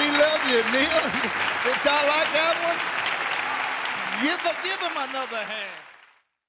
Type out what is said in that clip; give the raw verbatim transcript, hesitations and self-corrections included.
We love you, Neil. Did y'all like that one? Give, give him another hand.